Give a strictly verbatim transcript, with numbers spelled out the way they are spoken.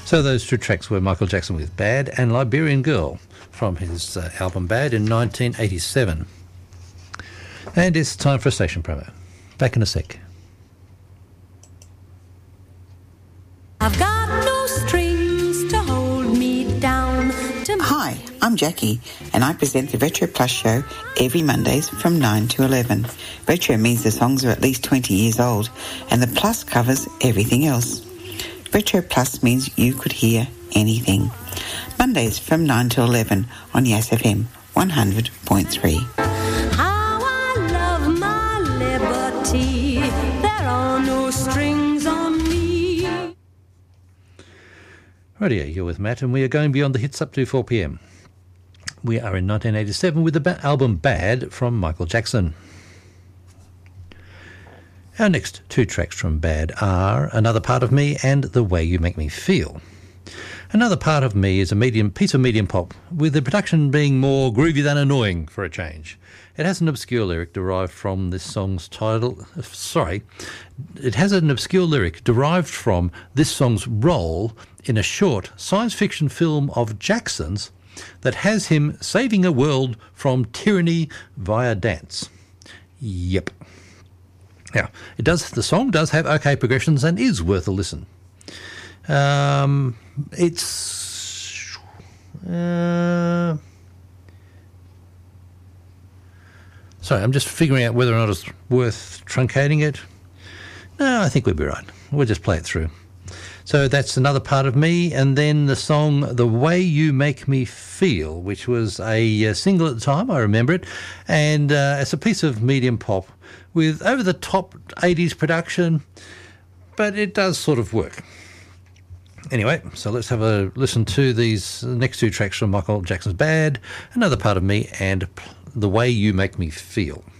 So those two tracks were Michael Jackson with Bad and Liberian Girl from his uh, album Bad in nineteen eighty-seven. And it's time for a station promo. Back in a sec. I've got no strings to hold me down. To Hi, I'm Jackie, and I present the Retro Plus show every Mondays from nine to eleven. Retro means the songs are at least twenty years old, and the plus covers everything else. Retro Plus means you could hear anything. Mondays from nine to eleven on Yas F M one hundred point three. how I love my liberty. There are no strings on me. Rightio, you're with Matt, and we are going beyond the hits up to four p.m. We are in nineteen eighty-seven with the ba- album Bad from Michael Jackson. Our next two tracks from Bad are Another Part of Me and The Way You Make Me Feel. Another Part of Me is a medium piece of medium pop, with the production being more groovy than annoying for a change. It has an obscure lyric derived from this song's title. Sorry, it has an obscure lyric derived from this song's role in a short science fiction film of Jackson's that has him saving a world from tyranny via dance. Yep. Now, it does. The song does have okay progressions and is worth a listen. Um, it's uh, sorry, I'm just figuring out whether or not it's worth truncating it. No, I think we'll be right. We'll just play it through. So that's Another Part of Me, and then the song The Way You Make Me Feel, which was a uh, single at the time, I remember it, and uh, it's a piece of medium pop with over-the-top eighties production, but it does sort of work. Anyway, so let's have a listen to these next two tracks from Michael Jackson's Bad, Another Part of Me, and The Way You Make Me Feel.